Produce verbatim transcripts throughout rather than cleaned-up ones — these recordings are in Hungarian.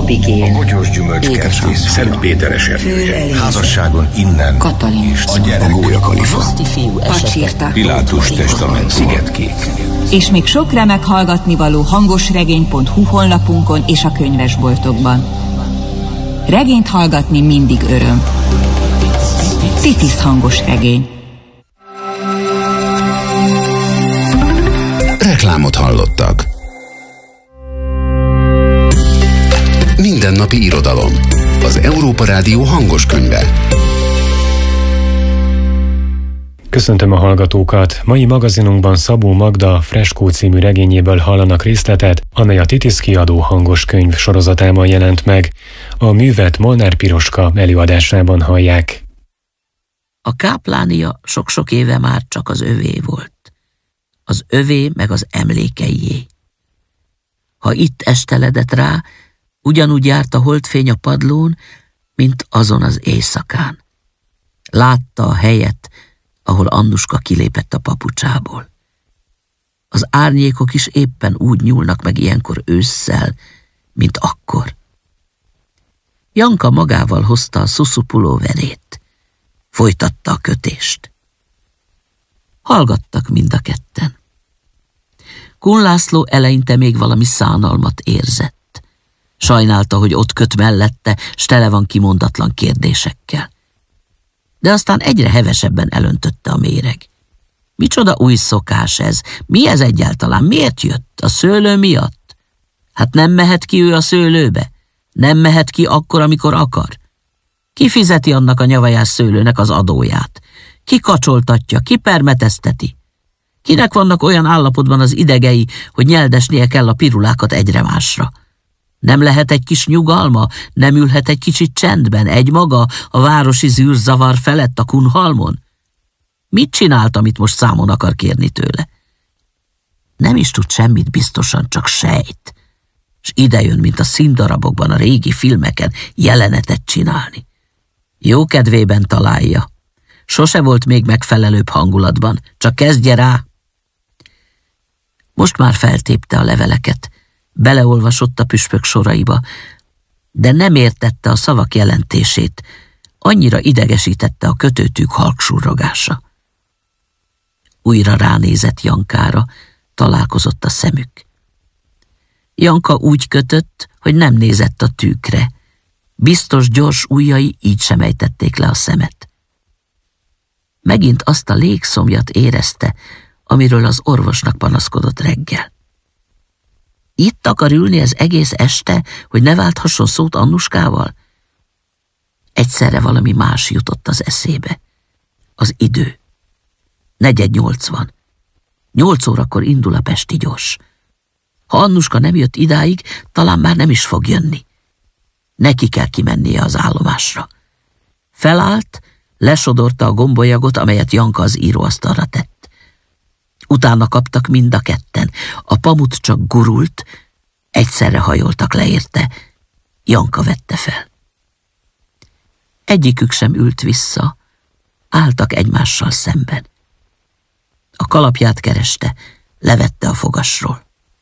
Abigél, a Bogyós Gyümölcskertész, Szent Péter esernyője, házasságon innen, Katalin, a gyerek, a Gólya Kalifa, Pacsirta, Pilátus testament, Szigetkék. És még sok remek hallgatnivaló hangosregény pont hu honlapunkon és a könyvesboltokban. Regényt hallgatni mindig öröm. Titisz hangos regény. Reklámot hallottak. Mindennapi irodalom. Az Európa Rádió hangos könyve. Köszöntöm a hallgatókat! Mai magazinunkban Szabó Magda Freskó című regényéből hallanak részletet, amely a Titisz kiadó hangos könyv sorozatában jelent meg. A művet Molnár Piroska előadásában hallják. A káplánia sok-sok éve már csak az övé volt. Az övé meg az emlékeié. Ha itt esteledett rá, ugyanúgy járt a holdfény a padlón, mint azon az éjszakán. Látta a helyet, ahol Annuska kilépett a papucsából. Az árnyékok is éppen úgy nyúlnak meg ilyenkor ősszel, mint akkor. Janka magával hozta a Szuszu pulóverét. Folytatta a kötést. Hallgattak mind a ketten. Kun László eleinte még valami szánalmat érzett. Sajnálta, hogy ott köt mellette, s tele van kimondatlan kérdésekkel. De aztán egyre hevesebben elöntötte a méreg. Micsoda új szokás ez? Mi ez egyáltalán? Miért jött? A szőlő miatt? Hát nem mehet ki ő a szőlőbe? Nem mehet ki akkor, amikor akar? Ki fizeti annak a nyavajás szőlőnek az adóját? Ki kacsoltatja? Ki permetezteti? Kinek vannak olyan állapotban az idegei, hogy nyeldesnie kell a pirulákat egyre másra? Nem lehet egy kis nyugalma? Nem ülhet egy kicsit csendben, egy maga a városi zűrzavar felett a Kunhalmon? Mit csinált, amit most számon akar kérni tőle? Nem is tud semmit biztosan, csak sejt. S idejön, mint a színdarabokban, a régi filmeken jelenetet csinálni. Jó kedvében találja. Sose volt még megfelelőbb hangulatban, csak kezdje rá. Most már feltépte a leveleket, beleolvasott a püspök soraiba, de nem értette a szavak jelentését, annyira idegesítette a kötőtűk halksurrogása. Újra ránézett Jankára, találkozott a szemük. Janka úgy kötött, hogy nem nézett a tűkre. Biztos gyors ujjai így sem ejtették le a szemet. Megint azt a légszomjat érezte, amiről az orvosnak panaszkodott reggel. Itt akar ülni az egész este, hogy ne válthasson szót Annuskával? Egyszerre valami más jutott az eszébe. Az idő. Negyed nyolc van. Nyolc órakor indul a pesti gyors. Ha Annuska nem jött idáig, talán már nem is fog jönni. Neki kell kimennie az állomásra. Felállt, lesodorta a gombolyagot, amelyet Janka az íróasztalra tett. Utána kaptak mind a ketten. A pamut csak gurult, egyszerre hajoltak le érte. Janka vette fel. Egyikük sem ült vissza, álltak egymással szemben. A kalapját kereste, levette a fogasról.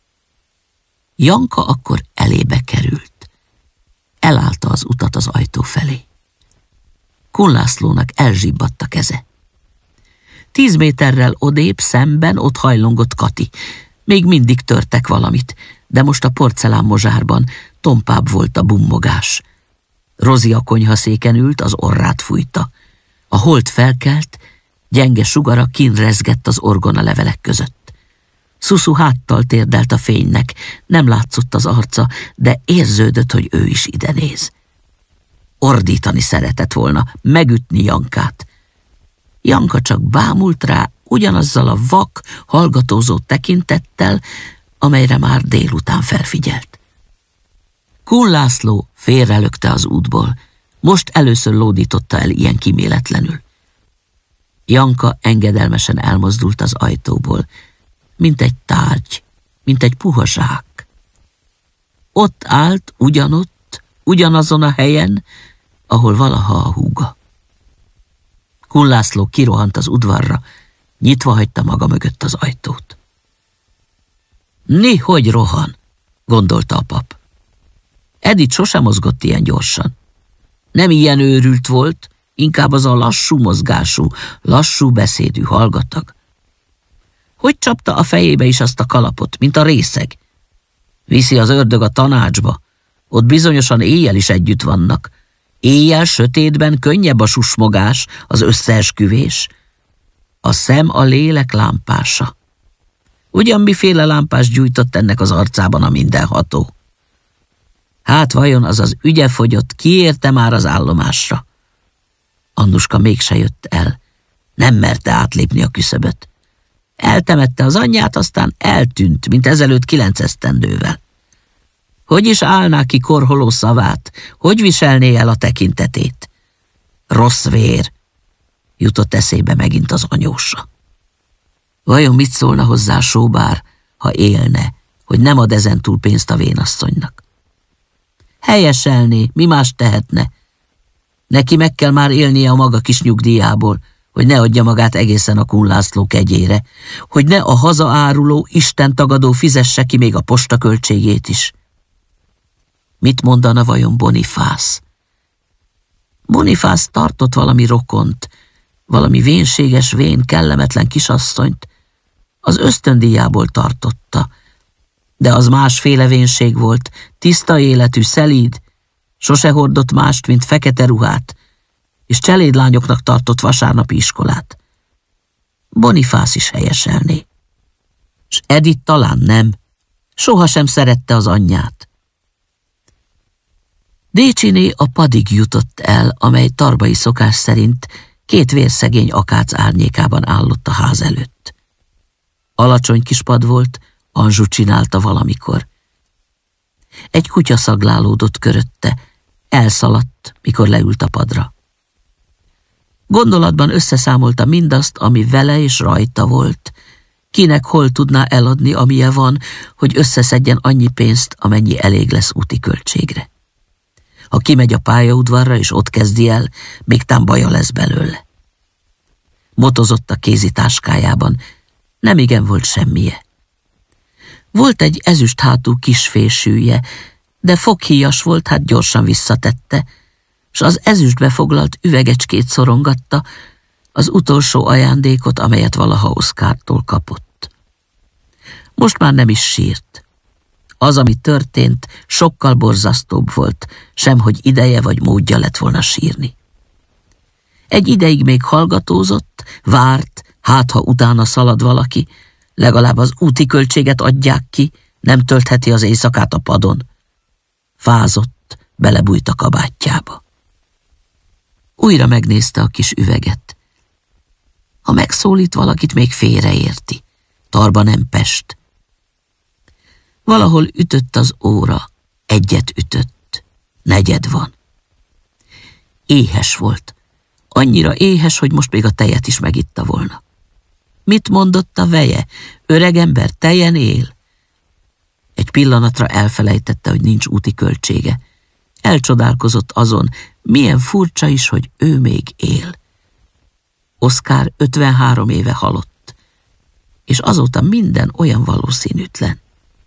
Janka akkor elébe került. Elállta az utat az ajtó felé. Kun Lászlónak elzsibbadt a keze. Tíz méterrel odébb szemben ott hajlongott Kati. Még mindig törtek valamit, de most a porcelánmozsárban tompább volt a bummogás. Rozi a konyhaszéken ült, az orrát fújta. A hold felkelt, gyenge sugara kínrezgett az orgona levelek között. Szuszu háttal térdelt a fénynek, nem látszott az arca, de érződött, hogy ő is ide néz. Ordítani szeretett volna, megütni Jankát. Janka csak bámult rá ugyanazzal a vak, hallgatózó tekintettel, amelyre már délután felfigyelt. Kun László félrelökte az útból, most először lódította el ilyen kíméletlenül. Janka engedelmesen elmozdult az ajtóból, mint egy tárgy, mint egy puha zsák. Ott állt, ugyanott, ugyanazon a helyen, ahol valaha a húga. Kun László kirohant az udvarra, nyitva hagyta maga mögött az ajtót. Ni, hogy rohan, gondolta a pap. Edith sosem mozgott ilyen gyorsan. Nem ilyen őrült volt, inkább az a lassú mozgású, lassú beszédű hallgatag. Hogy csapta a fejébe is azt a kalapot, mint a részeg? Viszi az ördög a tanácsba, ott bizonyosan éjjel is együtt vannak. Éjjel sötétben könnyebb a susmogás, az összeesküvés. A szem a lélek lámpása. Ugyan miféle lámpás gyújtott ennek az arcában a mindenható? Hát vajon az az ügyefogyott kiérte már az állomásra? Annuska mégse jött el. Nem merte átlépni a küszöböt. Eltemette az anyját, aztán eltűnt, mint ezelőtt kilenc esztendővel. Hogy is állná ki korholó szavát? Hogy viselné el a tekintetét? Rossz vér, jutott eszébe megint az anyósa. Vajon mit szólna hozzá sóbár, ha élne, hogy nem ad ezentúl pénzt a vénasszonynak? Helyeselné, mi más tehetne? Neki meg kell már élnie a maga kis nyugdíjából, hogy ne adja magát egészen a Kun László kegyére, hogy ne a hazaáruló, istentagadó fizesse ki még a postaköltségét is. Mit mondana vajon Bonifász? Bonifász tartott valami rokont, valami vénséges, vén, kellemetlen kisasszonyt, az ösztöndíjából tartotta, de az másféle vénség volt, tiszta életű, szelíd, sose hordott mást, mint fekete ruhát, és cselédlányoknak tartott vasárnapi iskolát. Bonifász is helyeselné. S Edith talán nem, sohasem szerette az anyját. Décsiné a padig jutott el, amely tarbai szokás szerint két vérszegény akác árnyékában állott a ház előtt. Alacsony kis pad volt, Anzsu csinálta valamikor. Egy kutya szaglálódott körötte, elszaladt, mikor leült a padra. Gondolatban összeszámolta mindazt, ami vele és rajta volt, kinek hol tudná eladni, amilyen van, hogy összeszedjen annyi pénzt, amennyi elég lesz úti költségre. Ha kimegy a pályaudvarra és ott kezdi el, még tám baja lesz belőle. Motozott a kézitáskájában, nem igen volt semmije. Volt egy ezüst hátú kis fésűje, de foghíjas volt, hát gyorsan visszatette, s az ezüstbe foglalt üvegecskét szorongatta, az utolsó ajándékot, amelyet valaha Oszkártól kapott. Most már nem is sírt. Az, ami történt, sokkal borzasztóbb volt, semhogy ideje vagy módja lett volna sírni. Egy ideig még hallgatózott, várt, hát ha utána szalad valaki, legalább az úti költséget adják ki, nem töltheti az éjszakát a padon. Fázott, belebújt a kabátjába. Újra megnézte a kis üveget. Ha megszólít valakit, még félreérti. Tarba nem Pest. Valahol ütött az óra, egyet ütött, negyed van. Éhes volt, annyira éhes, hogy most még a tejet is megitta volna. Mit mondott a veje? Öregember tejen él? Egy pillanatra elfelejtette, hogy nincs úti költsége. Elcsodálkozott azon, milyen furcsa is, hogy ő még él. Oszkár ötvenhárom éve halott, és azóta minden olyan valószínűtlen.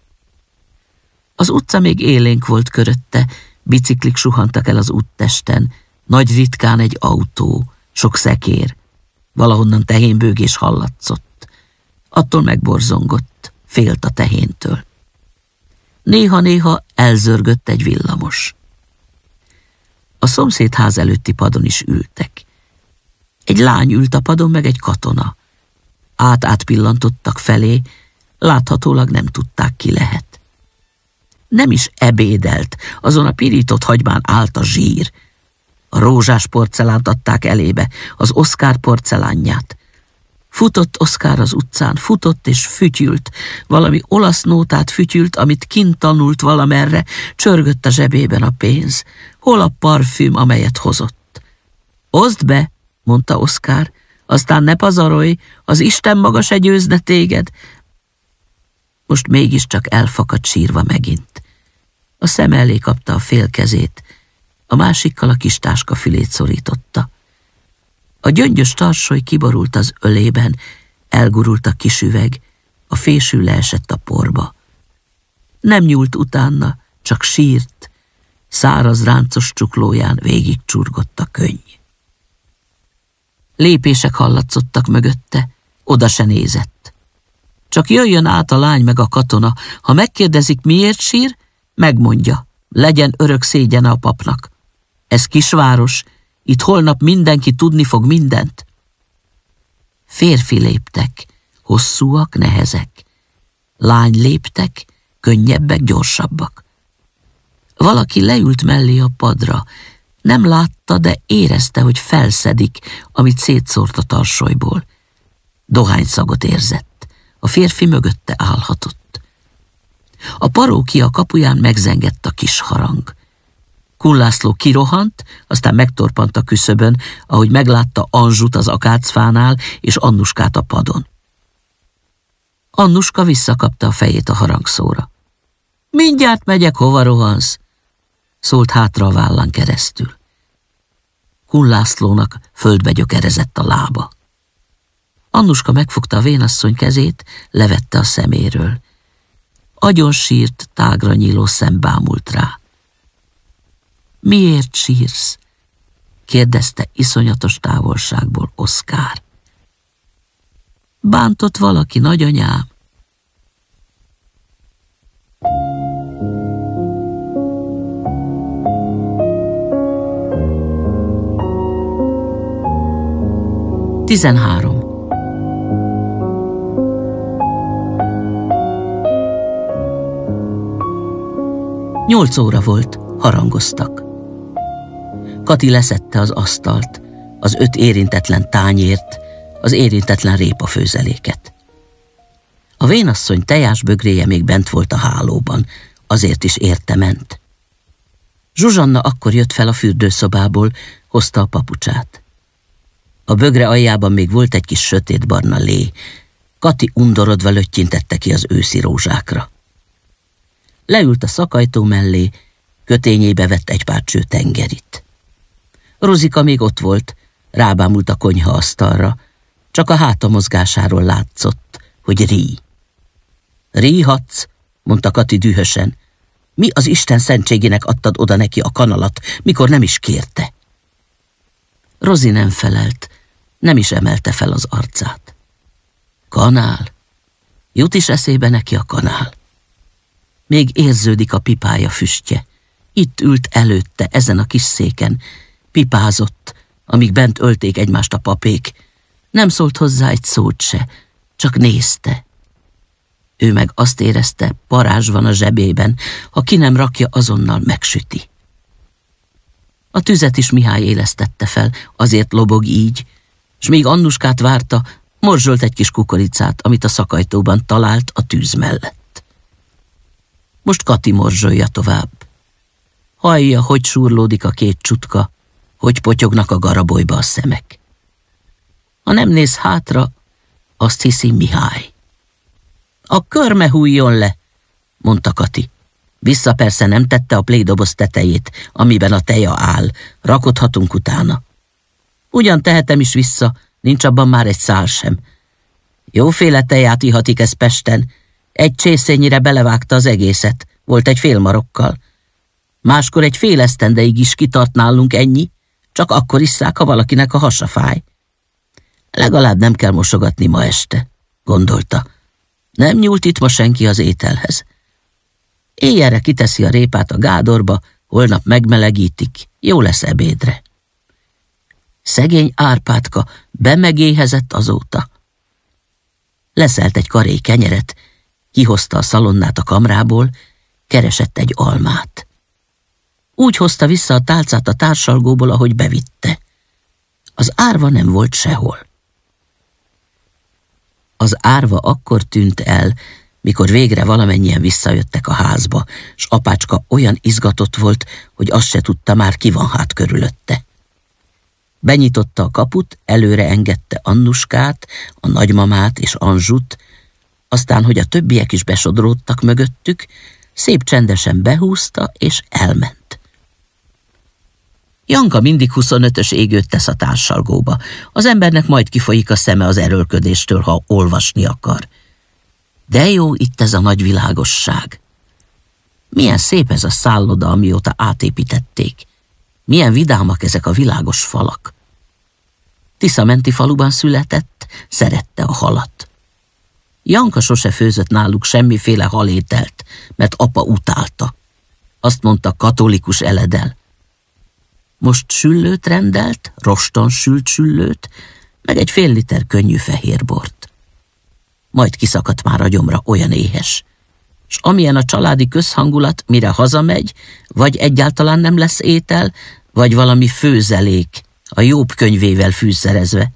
Az utca még élénk volt körötte, biciklik suhantak el az úttesten, nagy ritkán egy autó, sok szekér, valahonnan tehénbőgés hallatszott. Attól megborzongott, félt a tehéntől. Néha-néha elzörgött egy villamos. A szomszédház előtti padon is ültek. Egy lány ült a padon, meg egy katona. Át-át pillantottak felé, láthatólag nem tudták, ki lehet. Nem is ebédelt, azon a pirított hagymán állt a zsír. A rózsás porcelánt adták elébe, az Oszkár porcelánját. Futott Oszkár az utcán, futott és fütyült, valami olasz nótát fütyült, amit kint tanult valamerre, csörgött a zsebében a pénz. Hol a parfüm, amelyet hozott? Oszd be, mondta Oszkár, aztán ne pazarolj, az Isten maga se győzne téged. Most mégiscsak elfakadt sírva megint. A szem elé kapta a fél kezét, a másikkal a kis táska fülét szorította. A gyöngyös tarsoly kiborult az ölében, elgurult a kis üveg, a fésű leesett a porba. Nem nyúlt utána, csak sírt, száraz ráncos csuklóján végig csurgott a könny. Lépések hallatszottak mögötte, oda se nézett. Csak jöjjön át a lány meg a katona, ha megkérdezik, miért sír, megmondja, legyen örök szégyene a papnak. Ez kisváros, itt holnap mindenki tudni fog mindent. Férfi léptek, hosszúak, nehezek. Lány léptek, könnyebbek, gyorsabbak. Valaki leült mellé a padra. Nem látta, de érezte, hogy felszedik, amit szétszórt a tarsolyból. Dohányszagot érzett. A férfi mögötte állhatott. A parókia kapuján megzengett a kis harang. Kun László kirohant, aztán megtorpant a küszöbön, ahogy meglátta Anzsut az akácfánál és Annuskát a padon. Annuska visszakapta a fejét a harangszóra. Mindjárt megyek, hova rohansz? Szólt hátra a vállán keresztül. Kun Lászlónak földbe gyökerezett a lába. Annuska megfogta a vénasszony kezét, levette a szeméről. Agyon sírt, tágra nyíló szem bámult rá. Miért sírsz? Kérdezte iszonyatos távolságból Oszkár. Bántott valaki, nagyanyám? Tizenhárom. Nyolc óra volt, harangoztak. Kati leszedte az asztalt, az öt érintetlen tányért, az érintetlen répafőzeléket. A vénasszony tejásbögréje még bent volt a hálóban, azért is érte ment. Zsuzsanna akkor jött fel a fürdőszobából, hozta a papucsát. A bögre aljában még volt egy kis sötétbarna lé. Kati undorodva löttyintette ki az őszi rózsákra. Leült a szakajtó mellé, kötényébe vett egy pár cső tengerit. Rozika még ott volt, rábámult a konyha asztalra, csak a háta mozgásáról látszott, hogy ríj. Ríhatsz, mondta Kati dühösen. Mi az Isten szentségének adtad oda neki a kanalat, mikor nem is kérte? Rozi nem felelt, nem is emelte fel az arcát. Kanál? Jut is eszébe neki a kanál. Még érződik a pipája füstje. Itt ült előtte, ezen a kis széken. Pipázott, amíg bent ölték egymást a papék. Nem szólt hozzá egy szót se, csak nézte. Ő meg azt érezte, parázs van a zsebében, ha ki nem rakja, azonnal megsüti. A tüzet is Mihály élesztette fel, azért lobog így, s míg Annuskát várta, morzsolt egy kis kukoricát, amit a szakajtóban talált a tűz mellett. Most Kati morzsolja tovább. Hallja, hogy súrlódik a két csutka, hogy potyognak a garabolyba a szemek. Ha nem néz hátra, azt hiszi Mihály. A körme hújjon le, mondta Kati. Vissza persze nem tette a plédoboz tetejét, amiben a teja áll, rakodhatunk utána. Ugyan tehetem is vissza, nincs abban már egy szál sem. Jóféle teját ihatik ez Pesten, egy csészényire belevágta az egészet, volt egy fél marokkal. Máskor egy fél esztendeig is kitart nálunk ennyi, csak akkor isszák, ha valakinek a hasa fáj. Legalább nem kell mosogatni ma este, gondolta. Nem nyúlt itt ma senki az ételhez. Éjjelre kiteszi a répát a gádorba, holnap megmelegítik, jó lesz ebédre. Szegény Árpádka bemegéhezett azóta. Leszelt egy karé kenyeret, kihozta a szalonnát a kamrából, keresett egy almát. Úgy hozta vissza a tálcát a társalgóból, ahogy bevitte. Az árva nem volt sehol. Az árva akkor tűnt el, mikor végre valamennyien visszajöttek a házba, s apácska olyan izgatott volt, hogy azt se tudta már, ki van hát körülötte. Benyitotta a kaput, előre engedte Annuskát, a nagymamát és Anzsut, aztán, hogy a többiek is besodródtak mögöttük, szép csendesen behúzta és elment. Janka mindig huszonötös égőt tesz a társalgóba. Az embernek majd kifolyik a szeme az erőlködéstől, ha olvasni akar. De jó itt ez a nagyvilágosság. Milyen szép ez a szálloda, amióta átépítették. Milyen vidámak ezek a világos falak. Tiszamenti faluban született, szerette a halat. Janka sose főzött náluk semmiféle halételt, mert apa utálta. Azt mondta, katolikus eledel. Most süllőt rendelt, roston sült süllőt, meg egy fél liter könnyű fehérbort. Majd kiszakadt már a gyomra, olyan éhes. S amilyen a családi közhangulat, mire hazamegy, vagy egyáltalán nem lesz étel, vagy valami főzelék, a Jobb könyvével fűszerezve.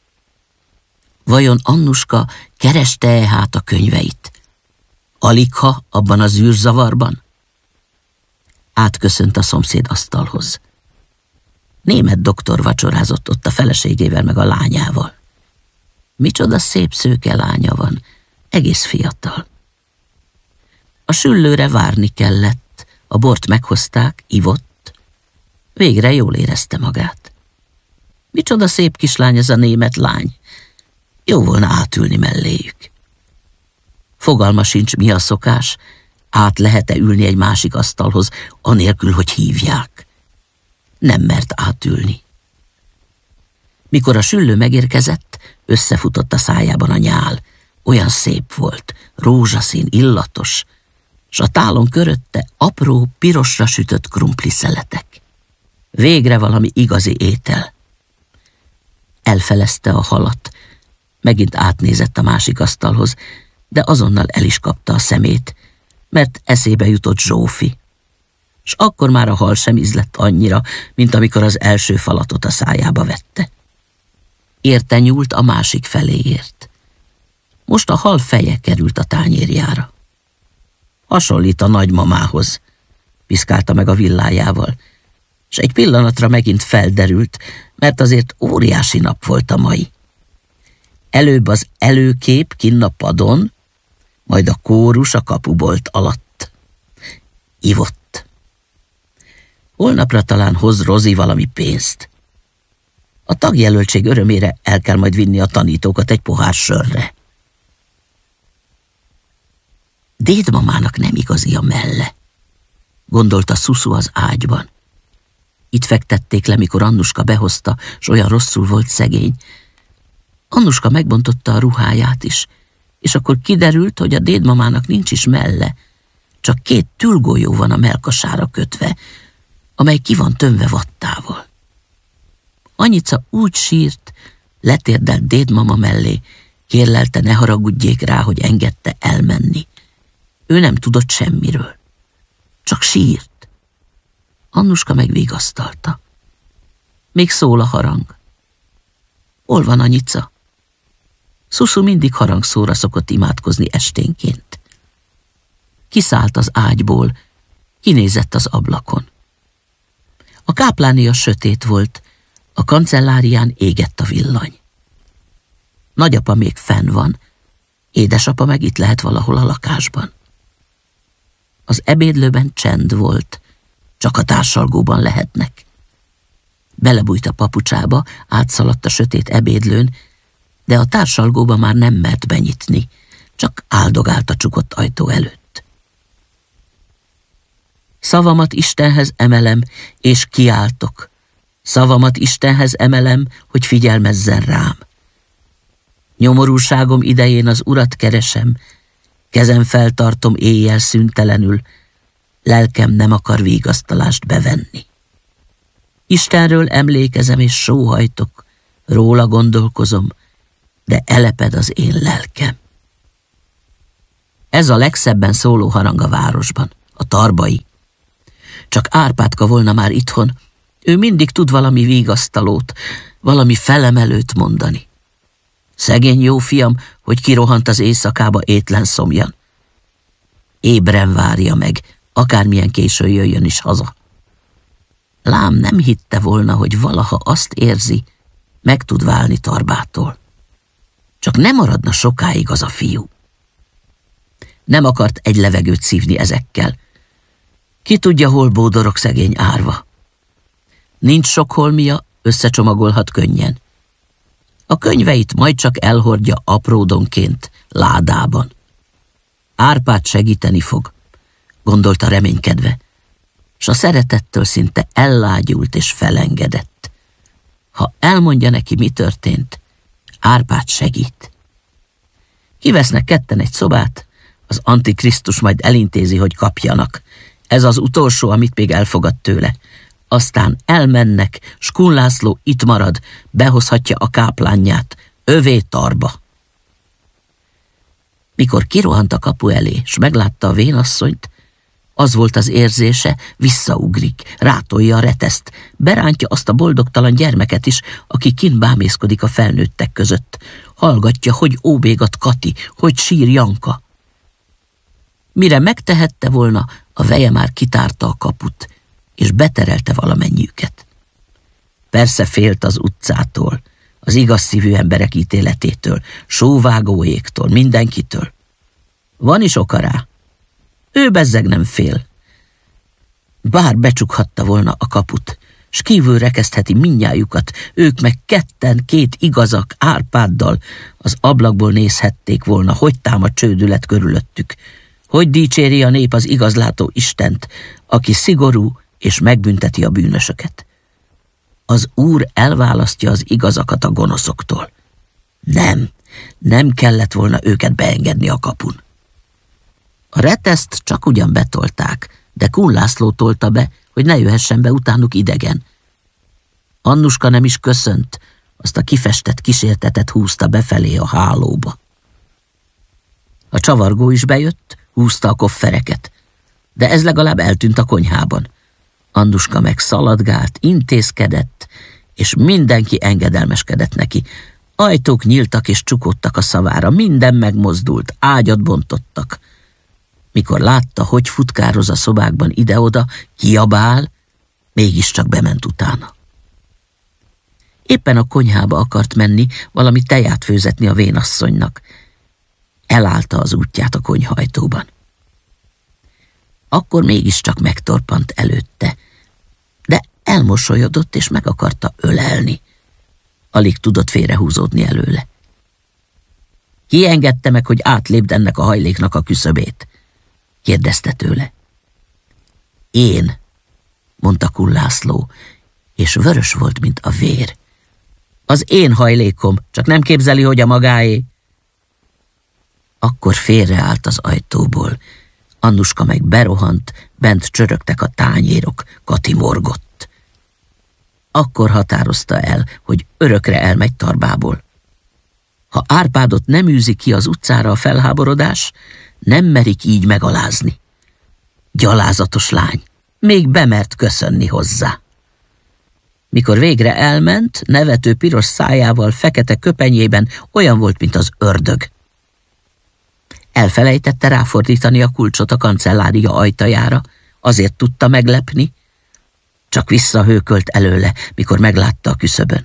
Vajon Annuska kereste-e hát a könyveit? Aligha abban az űrzavarban? Átköszönt a szomszéd asztalhoz. Német doktor vacsorázott ott a feleségével meg a lányával. Micsoda szép szőke lánya van, egész fiatal. A süllőre várni kellett, a bort meghozták, ivott. Végre jól érezte magát. Micsoda szép kislány ez a német lány. Jó volna átülni melléjük. Fogalma sincs, mi a szokás, át lehet-e ülni egy másik asztalhoz, anélkül, hogy hívják. Nem mert átülni. Mikor a süllő megérkezett, összefutott a szájában a nyál. Olyan szép volt, rózsaszín, illatos, s a tálon körötte apró, pirosra sütött krumpliszeletek. Végre valami igazi étel. Elfelezte a halat, megint átnézett a másik asztalhoz, de azonnal el is kapta a szemét, mert eszébe jutott Zsófi. S akkor már a hal sem ízlett annyira, mint amikor az első falatot a szájába vette. Érte nyúlt, a másik feléért. Most a hal feje került a tányérjára. Hasonlít a nagymamához, piszkálta meg a villájával, s egy pillanatra megint felderült, mert azért óriási nap volt a mai. Előbb az előkép kinn a padon, majd a kórus a kapubolt alatt. Ivott. Holnapra talán hoz Rozi valami pénzt. A tagjelöltség örömére el kell majd vinni a tanítókat egy pohár sörre. Dédmamának nem igazi a melle, gondolta Szuszu az ágyban. Itt fektették le, mikor Annuska behozta, s olyan rosszul volt szegény. Annuska megbontotta a ruháját is, és akkor kiderült, hogy a dédmamának nincs is melle, csak két tülgolyó van a mellkasára kötve, amely ki van tömve vattával. Anyica úgy sírt, letérdelt dédmama mellé, kérlelte, ne haragudjék rá, hogy engedte elmenni. Ő nem tudott semmiről, csak sírt. Annuska megvigasztalta. Még szól a harang. Hol van Anyica? Szuszu mindig harangszóra szokott imádkozni esténként. Kiszállt az ágyból, kinézett az ablakon. A káplánia sötét volt, a kancellárián égett a villany. Nagyapa még fenn van, édesapa meg itt lehet valahol a lakásban. Az ebédlőben csend volt, csak a társalgóban lehetnek. Belebújt a papucsába, átszaladt a sötét ebédlőn, de a társalgóba már nem mert benyitni, csak áldogált a csukott ajtó előtt. Szavamat Istenhez emelem, és kiáltok. Szavamat Istenhez emelem, hogy figyelmezzen rám. Nyomorúságom idején az Urat keresem, kezem feltartom éjjel szüntelenül, lelkem nem akar vigasztalást bevenni. Istenről emlékezem és sóhajtok, róla gondolkozom, de eleped az én lelkem. Ez a legszebben szóló harang a városban, a Tarbai. Csak Árpádka volna már itthon, ő mindig tud valami vigasztalót, valami felemelőt mondani. Szegény jó fiam, hogy kirohant az éjszakába étlen szomjan. Ébren várja meg, akármilyen későn jöjjön is haza. Lám nem hitte volna, hogy valaha azt érzi, meg tud válni Tarbától. Csak nem maradna sokáig az a fiú. Nem akart egy levegőt szívni ezekkel. Ki tudja, hol bódorog szegény Árva. Nincs sok holmia, összecsomagolhat könnyen. A könyveit majd csak elhordja apródonként, ládában. Árpád segíteni fog. gondolta reménykedve, s a szeretettől szinte ellágyult és felengedett. Ha elmondja neki, mi történt, Árpád segít. Kivesznek ketten egy szobát, az Antikrisztus majd elintézi, hogy kapjanak. Ez az utolsó, amit még elfogad tőle. Aztán elmennek, s Kun László itt marad, behozhatja a káplánját, övé tarba. Mikor kirohant a kapu elé, s meglátta a vénasszonyt, az volt az érzése, visszaugrik, rátolja a reteszt, berántja azt a boldogtalan gyermeket is, aki kint bámészkodik a felnőttek között. Hallgatja, hogy óbégat Kati, hogy sír Janka. Mire megtehette volna, a veje már kitárta a kaput, és beterelte valamennyiüket. Persze félt az utcától, az igaz szívű emberek ítéletétől, sóvágóéktól, mindenkitől. Van is oka rá. Ő bezzeg nem fél. Bár becsukhatta volna a kaput, s kívül rekesztheti mindnyájukat, ők meg ketten, két igazak Árpáddal az ablakból nézhették volna, hogy támad csődület körülöttük, hogy dicséri a nép az igazlátó Istent, aki szigorú és megbünteti a bűnösöket. Az Úr elválasztja az igazakat a gonoszoktól. Nem, nem kellett volna őket beengedni a kapun. A reteszt csak ugyan betolták, de Kun László tolta be, hogy ne jöhessen be utánuk idegen. Annuska nem is köszönt, azt a kifestett kísértetet húzta befelé a hálóba. A csavargó is bejött, húzta a koffereket, de ez legalább eltűnt a konyhában. Annuska meg szaladgált, intézkedett, és mindenki engedelmeskedett neki. Ajtók nyíltak és csukódtak a szavára, minden megmozdult, ágyat bontottak. Mikor látta, hogy futkároz a szobákban ide-oda, kiabál, mégiscsak bement utána. Éppen a konyhába akart menni, valami teját főzetni a vénasszonynak. Elállta az útját a konyhajtóban. Akkor mégiscsak megtorpant előtte, de elmosolyodott és meg akarta ölelni. Alig tudott félrehúzódni előle. Ki engedte meg, hogy átlépd ennek a hajléknak a küszöbét? Kérdezte tőle. Én, mondta Kun László, és vörös volt, mint a vér. Az én hajlékom, csak nem képzeli, hogy a magáé. Akkor félreállt az ajtóból. Annuska meg berohant, bent csörögtek a tányérok, Kati morgott. Akkor határozta el, hogy örökre elmegy Tarbából. Ha Árpádot nem űzi ki az utcára a felháborodás, nem merik így megalázni. Gyalázatos lány, még bemert köszönni hozzá. Mikor végre elment, nevető piros szájával, fekete köpenyében olyan volt, mint az ördög. Elfelejtette ráfordítani a kulcsot a kancellária ajtajára, azért tudta meglepni, csak visszahőkölt előle, mikor meglátta a küszöbön.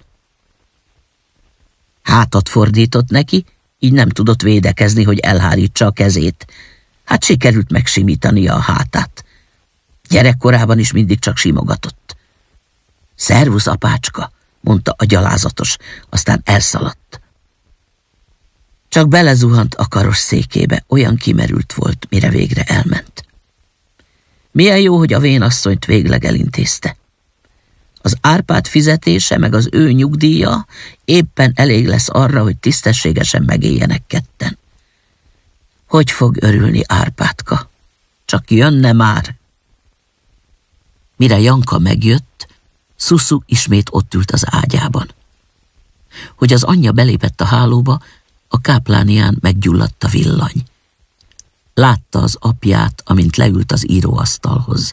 Hátat fordított neki, így nem tudott védekezni, hogy elhárítsa a kezét. Hát sikerült megsimítania a hátát. Gyerekkorában is mindig csak simogatott. Szervusz, apácska, mondta a gyalázatos, aztán elszaladt. Csak belezuhant a karos székébe, olyan kimerült volt, mire végre elment. Milyen jó, hogy a vénasszonyt végleg elintézte. Az Árpád fizetése meg az ő nyugdíja éppen elég lesz arra, hogy tisztességesen megéljenek ketten. Hogy fog örülni Árpádka? Csak jönne már. Mire Janka megjött, Szuszu ismét ott ült az ágyában. Hogy az anyja belépett a hálóba, a káplánián meggyulladt a villany. Látta az apját, amint leült az íróasztalhoz.